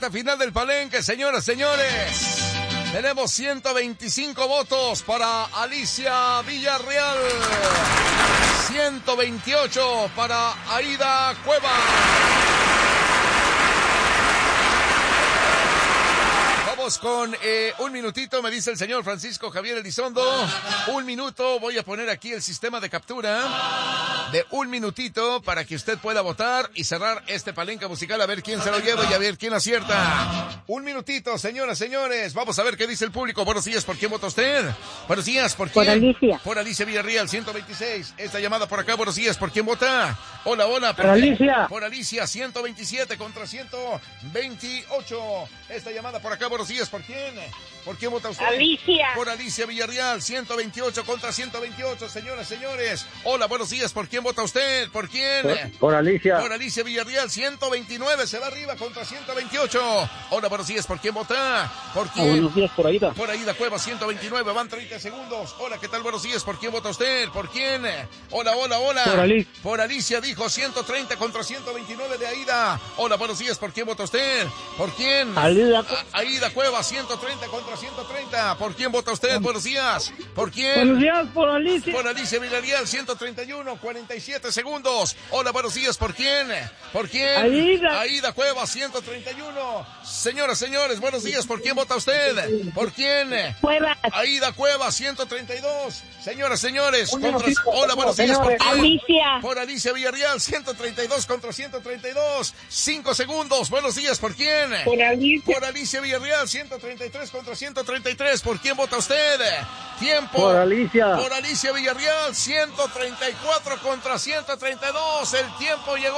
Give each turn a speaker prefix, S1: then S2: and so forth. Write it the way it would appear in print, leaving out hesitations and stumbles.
S1: recta final del palenque, señoras, señores. Tenemos 125 votos para Alicia Villarreal. 128 para Aida Cueva. Vamos con un minutito, me dice el señor Francisco Javier Elizondo. Un minuto, voy a poner aquí el sistema de captura de un minutito para que usted pueda votar y cerrar este palenque musical, a ver quién se lo lleva y a ver quién acierta. Un minutito, señoras, señores. Vamos a ver qué dice el público. Buenos días, ¿por quién vota usted? Buenos días, ¿por quién?
S2: Por Alicia.
S1: Por Alicia Villarreal, 126. Esta llamada por acá, buenos días, ¿por quién vota? Hola, hola.
S2: Por Alicia.
S1: Por Alicia, 127 contra 128. Esta llamada por acá, buenos días, ¿por quién? ¿Por quién vota usted?
S2: Alicia.
S1: Por Alicia Villarreal, 128 contra 128, señoras, señores. Hola, buenos días, ¿por quién vota usted? ¿Por quién?
S3: Por Alicia.
S1: Por Alicia Villarreal, 129, se va arriba contra 128. Hola, buenos días, ¿por quién vota? ¿Por quién?
S3: Buenos días, por Aida.
S1: Por Aida Cueva, 129, van 30 segundos. Hola, ¿qué tal? Buenos días, ¿por quién vota usted? ¿Por quién? Hola, hola, hola.
S3: Por Alicia.
S1: Por Alicia, dijo 130 contra 129 de Aida. Hola, buenos días, ¿por quién vota usted? ¿Por quién? Aida Cueva, 130 contra 130. ¿Por quién vota usted? Buenos días. ¿Por quién?
S2: Buenos días, por Alicia.
S1: Por Alicia Villarreal, 131, 47 segundos. Hola, buenos días, ¿por quién? ¿Por quién? Aida Cueva, 131. Señoras, señores, buenos días, ¿por quién vota usted? ¿Por quién?
S2: Cuevas.
S1: Aida Cueva, 132. Señoras, señores, hola, buenos días, ¿por quién?
S2: Alicia.
S1: Por Alicia Villarreal, 132 contra 132. 5 segundos, buenos días, ¿por quién?
S2: Por Alicia.
S1: Por Alicia Villarreal, 133 contra 133. ¿Por quién vota usted? Tiempo.
S3: Por Alicia.
S1: Por Alicia Villarreal, 134 contra 132. El tiempo llegó.